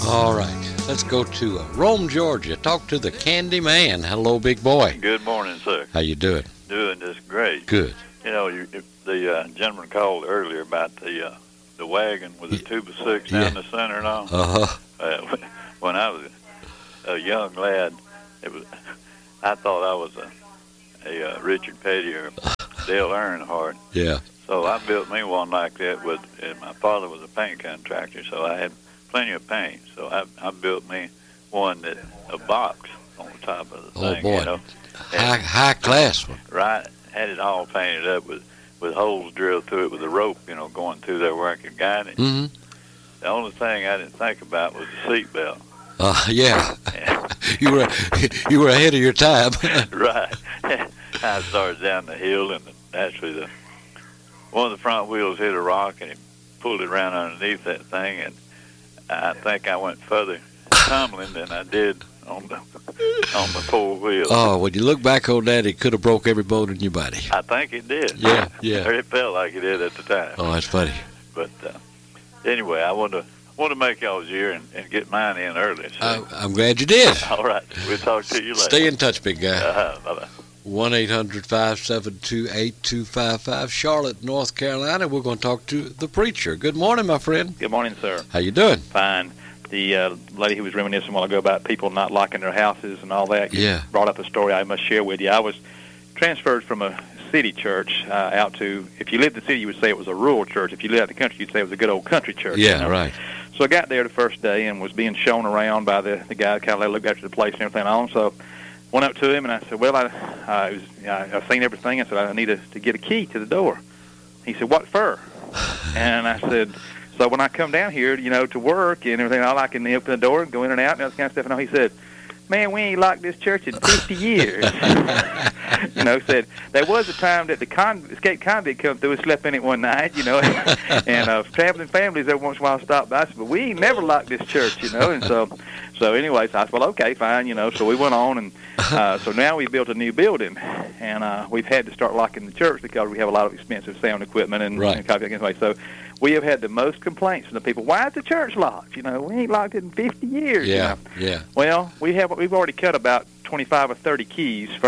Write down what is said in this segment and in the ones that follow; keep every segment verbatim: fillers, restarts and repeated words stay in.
All right, let's go to uh, Rome, Georgia. Talk to the Candy Man. Hello, big boy. Good morning, sir. How you doing? Doing just great. Good. You know, you, the uh, gentleman called earlier about the uh, the wagon with the tube of six down Yeah. the center and all. Uh-huh. Uh, when I was a young lad, it was I thought I was a, a uh, Richard Petty or Dale Earnhardt. Yeah. So I built me one like that with, and my father was a paint contractor, so I had plenty of paint. So I, I built me one that a box on the top of the Oh, thing, boy. you know. High, high class one. Right, had it all painted up with, with holes drilled through it with a rope, you know, going through there where I could guide it. Mm-hmm. The only thing I didn't think about was the seat belt. Uh, yeah. you were you were ahead of your time. Right. I started down the hill, and actually the one of the front wheels hit a rock, and he pulled it around underneath that thing, and I think I went further tumbling than I did on the on the four wheels. Oh, when you look back on that, it could have broke every bone in your body. I think it did. Yeah, yeah. Or it felt like it did at the time. Oh, that's funny. But uh, anyway, I wanted to want to make y'all's year and, and get mine in early. So. I, I'm glad you did. All right, we'll talk to you later. Stay in touch, big guy. Uh-huh. Bye-bye. one eight hundred five seven two eight two five five, Charlotte, North Carolina. We're going to talk to the preacher. Good morning, my friend. Good morning, sir. How you doing? Fine. The uh, lady who was reminiscing a while ago about people not locking their houses and all that Yeah. brought up a story I must share with you. I was transferred from a city church uh, out to, if you lived in the city, you would say it was a rural church. If you lived out in the country, you'd say it was a good old country church. Yeah, you know? right. So I got there the first day and was being shown around by the, the guy, kind of looked after the place and everything on. So went up to him and I said, well, I, uh, it was, I, I've seen everything. I said, I need to, to get a key to the door. He said, what for? And I said, so when I come down here, you know, to work and everything, all I can open the door and go in and out and all that kind of stuff. And all, he said, man, we ain't locked this church in fifty years. You know, said there was a time that the con- escaped convict come through and slept in it one night, you know, and uh, traveling families every once in a while stopped by. I said, but we ain't never locked this church, you know. And so, so anyway, so I said, well, okay, fine, you know. So we went on, and uh, so now we built a new building, and uh, we've had to start locking the church because we have a lot of expensive sound equipment and, Right. and copyright anyway. So we have had the most complaints from the people. Why is the church locked? You know, we ain't locked it in fifty years. Yeah, You know? yeah. Well, we have we've already cut about twenty-five or thirty keys for.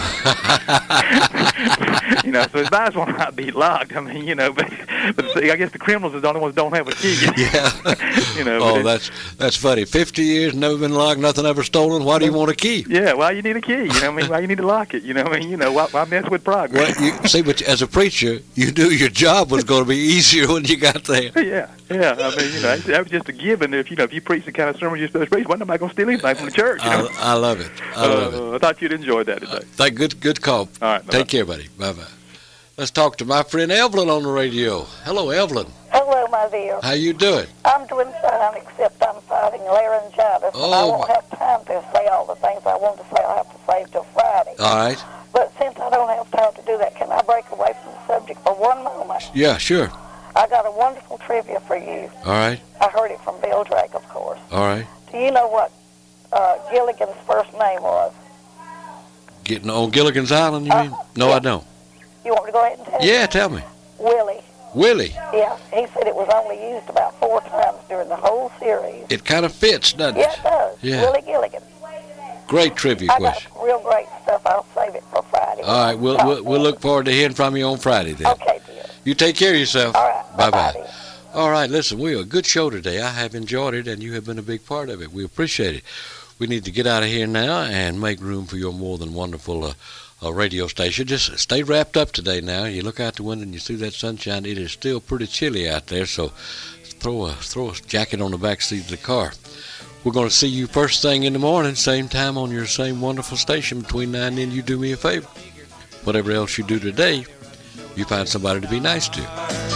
You know, so it's nice one not be locked. I mean, you know, but, but see, I guess the criminals are the only ones that don't have a key. Yeah. You know. Oh, but it- that's that's funny. Fifty years, never been locked, nothing ever stolen. Why do you want a key? Yeah, why you need a key? You know, what I mean, why you need to lock it? You know, what I mean, you know, why, why mess with progress? Well, you see, but as a preacher, you knew your job was going to be easier when you got there. Yeah, yeah. I mean, you know, that was just a given. If you know, if you preach the kind of sermon you're supposed to preach, why nobody gonna steal anything from the church? You know? I, I love it. I love it. Uh, I thought you'd enjoy that today. Thank good, good call. All right, bye-bye. Take care, buddy. Bye bye. Let's talk to my friend Evelyn on the radio. Hello, Evelyn. Hello, my dear. How you doing? I'm doing fine, except I'm fighting laryngitis. Oh, and I won't my- have time to say all the things I want to say. I'll have to save till Friday. All right. But since I don't have time to do that, can I break away from the subject for one moment? Yeah, sure. I got a wonderful trivia for you. All right. I heard it from Bill Drake, of course. All right. Do you know what uh, Gilligan's first name was? Getting on Gilligan's Island, you Uh, mean? No, yeah. I don't. You want me to go ahead and tell you? Yeah, tell me. Willie. Willie. Yeah, he said it was only used about four times during the whole series. It kind of fits, doesn't Yeah, it? it does. Yeah. Willie Gilligan. Great trivia I got question. some real great stuff. I'll save it for Friday. All right, we'll, we'll we'll look forward to hearing from you on Friday then. Okay, dear. You take care of yourself. All right. Bye Bye-bye, bye. dear. All right, listen, we are a good show today. I have enjoyed it, and you have been a big part of it. We appreciate it. We need to get out of here now and make room for your more than wonderful uh, uh, radio station. Just stay wrapped up today now. You look out the window and you see that sunshine. It is still pretty chilly out there, so throw a, throw a jacket on the back seat of the car. We're going to see you first thing in the morning, same time on your same wonderful station between nine and ten. You do me a favor. Whatever else you do today, you find somebody to be nice to.